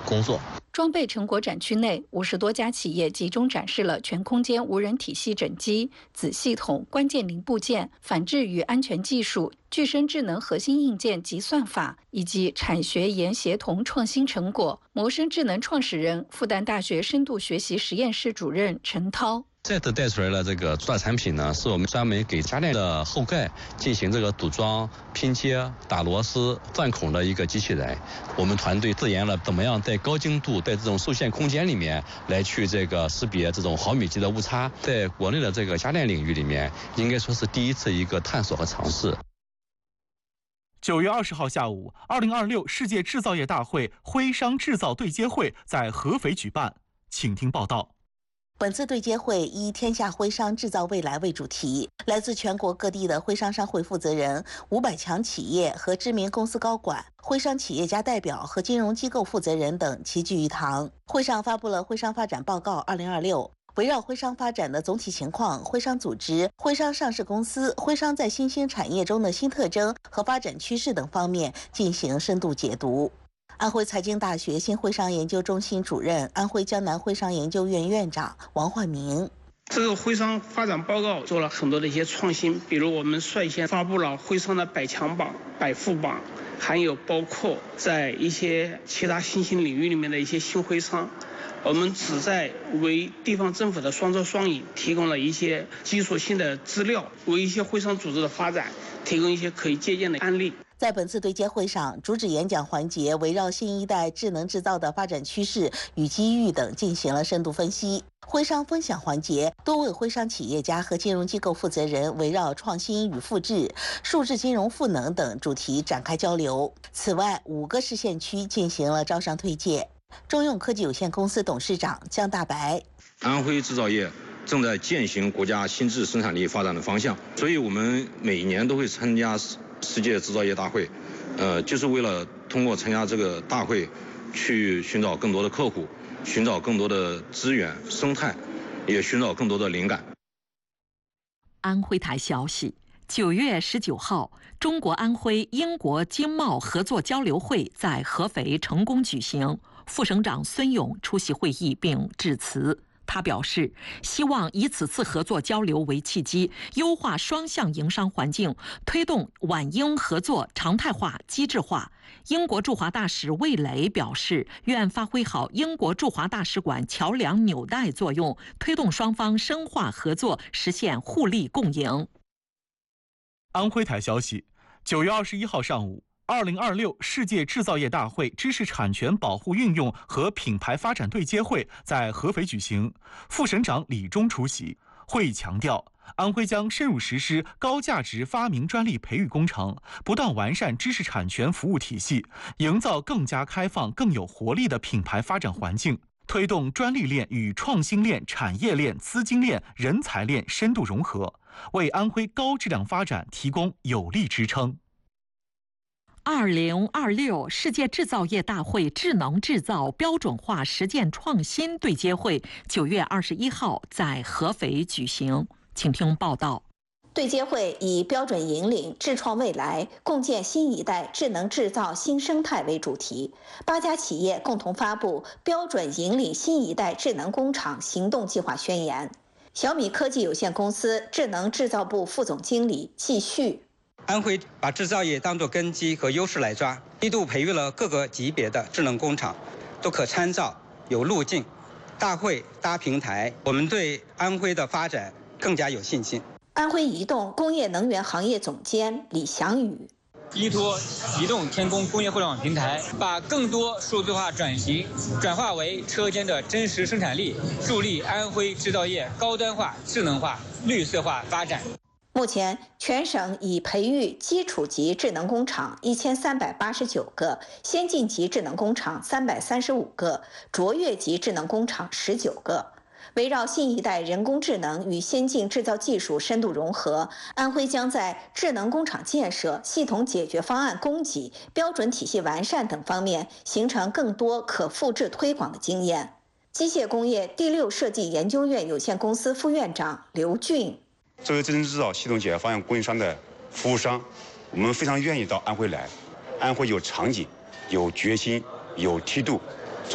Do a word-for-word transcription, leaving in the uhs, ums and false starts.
工作。 装备成果展区内，五十多家企业集中展示了全空间无人体系整机、子系统、关键零部件、反制与安全技术、具身智能核心硬件及算法，以及产学研协同创新成果。谋生智能创始人、复旦大学深度学习实验室主任陈涛。 这次带出来的这个主打产品呢，是我们专门给家电的后盖进行这个组装、拼接、打螺丝、钻孔的一个机器人。我们团队自研了怎么样在高精度、在这种受限空间里面来去这个识别这种毫米级的误差，在国内的这个家电领域里面，应该说是第一次一个探索和尝试。 九月二十号下午，二零二六世界制造业大会徽商制造对接会在合肥举办，请听报道。 本次对接会以“天下徽商制造未来”为主题，来自全国各地的徽商商会负责人、五百强企业和知名公司高管、徽商企业家代表和金融机构负责人等齐聚一堂。会上发布了《徽商发展报告二零二六》，围绕徽商发展的总体情况、徽商组织、徽商上市公司、徽商在新兴产业中的新特征和发展趋势等方面进行深度解读。安徽财经大学新徽商研究中心主任、安徽江南徽商研究院院长王焕明。 这个徽商发展报告做了很多的一些创新，比如我们率先发布了徽商的百强榜、百富榜，还有包括在一些其他新兴领域里面的一些新徽商。我们旨在为地方政府的双招双引提供了一些基础性的资料，为一些徽商组织的发展提供一些可以借鉴的案例。 在本次对接会上，主旨演讲环节围绕新一代智能制造的发展趋势与机遇等进行了深度分析。徽商分享环节，多位徽商企业家和金融机构负责人围绕创新与复制、数字金融赋能等主题展开交流。此外，五个市县区进行了招商推介。中用科技有限公司董事长姜大白： 安徽制造业正在践行国家新质生产力发展的方向，所以我们每年都会参加世界制造业大会，呃，就是为了通过参加这个大会，去寻找更多的客户，寻找更多的资源生态，也寻找更多的灵感。 安徽台消息，九月十九号，中国安徽英国经贸合作交流会在合肥成功举行，副省长孙勇出席会议并致辞。他表示，希望以此次合作交流为契机，优化双向营商环境，推动皖英合作常态化、机制化。英国驻华大使魏雷表示，愿发挥好英国驻华大使馆桥梁纽带作用，推动双方深化合作，实现互利共赢。 安徽台消息，九月二十一号上午，二零二六世界制造业大会知识产权保护运用和品牌发展对接会在合肥举行，副省长李忠出席。会议强调，安徽将深入实施高价值发明专利培育工程，不断完善知识产权服务体系，营造更加开放、更有活力的品牌发展环境，推动专利链与创新链、产业链、资金链、人才链深度融合，为安徽高质量发展提供有力支撑。 二零二六世界制造业大会智能制造标准化实践创新对接会九月二十一号在合肥举行，请听报道。 对接会以标准引领智创未来，共建新一代智能制造新生态为主题，八家企业共同发布标准引领新一代智能工厂行动计划宣言。小米科技有限公司智能制造部副总经理季旭： 安徽把制造业当作根基和优势来抓，一度培育了各个级别的智能工厂，都可参照，有路径。大会搭平台，我们对安徽的发展更加有信心。 安徽移动工业能源行业总监李祥宇： 依托移动天工工业互联网平台，把更多数字化转型转化为车间的真实生产力，助力安徽制造业高端化、智能化、绿色化发展。 目前，全省已培育基础级智能工厂一千三百八十九个，先进级智能工厂三百三十五个，卓越级智能工厂十九个。围绕新一代人工智能与先进制造技术深度融合，安徽将在智能工厂建设、系统解决方案供给、标准体系完善等方面形成更多可复制推广的经验。机械工业第六设计研究院有限公司副院长刘俊： 作为智能制造系统解决方案供应商的服务商，我们非常愿意到安徽来。安徽有场景、有决心、有梯度，